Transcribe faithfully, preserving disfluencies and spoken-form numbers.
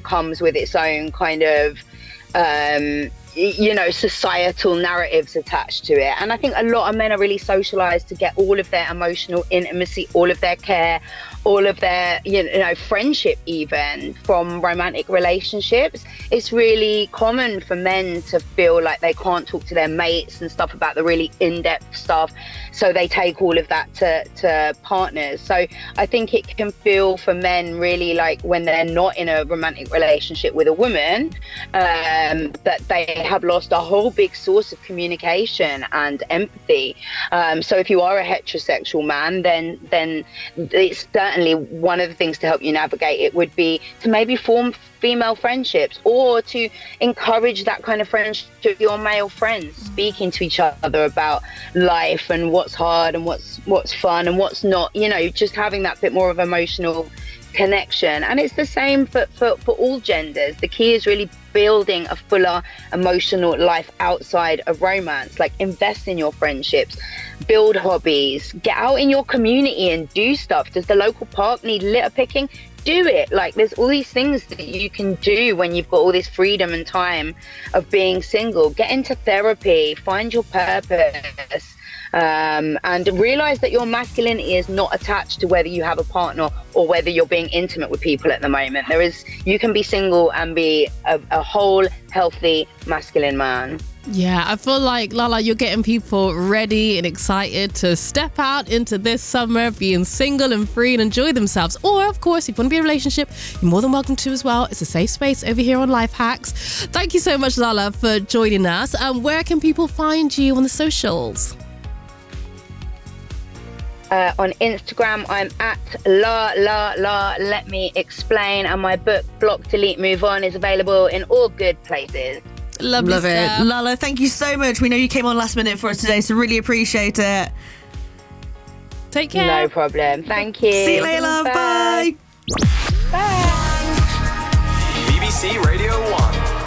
that comes with its own kind of um you know, societal narratives attached to it. And I think a lot of men are really socialized to get all of their emotional intimacy, all of their care, all of their, you know, friendship even from romantic relationships. It's really common for men to feel like they can't talk to their mates and stuff about the really in-depth stuff. So they take all of that to, to partners. So I think it can feel for men really like when they're not in a romantic relationship with a woman, um, that they have lost a whole big source of communication and empathy. Um, so if you are a heterosexual man, then then it's certainly one of the things to help you navigate it would be to maybe form female friendships, or to encourage that kind of friendship with your male friends, speaking to each other about life and what's hard and what's what's fun and what's not, you know, just having that bit more of emotional connection. And it's the same for, for, for all genders. The key is really building a fuller emotional life outside of romance. Like, invest in your friendships, build hobbies, get out in your community and do stuff. Does the local park need litter picking? Do it. Like, there's all these things that you can do when you've got all this freedom and time of being single. Get into therapy, find your purpose. Um, and realize that your masculinity is not attached to whether you have a partner or whether you're being intimate with people at the moment. There is, you can be single and be a, a whole, healthy, masculine man. Yeah, I feel like, Lala, you're getting people ready and excited to step out into this summer, being single and free and enjoy themselves. Or, of course, if you want to be in a relationship, you're more than welcome to as well. It's a safe space over here on Life Hacks. Thank you so much, Lala, for joining us. Um, where can people find you on the socials? Uh, on Instagram, I'm at la la la let me explain, and my book Block, Delete, Move On is available in all good places. Lovely Love stuff. it. Lala, thank you so much. We know you came on last minute for us today, so really appreciate it. Take care. No problem. Thank you. See you later. Bye. Bye.